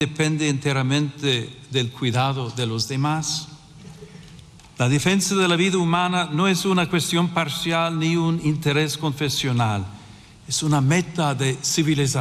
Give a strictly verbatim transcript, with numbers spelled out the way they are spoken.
depende enteramente del cuidado de los demás. La defensa de la vida humana no es una cuestión parcial ni un interés confesional, es una meta de civilización.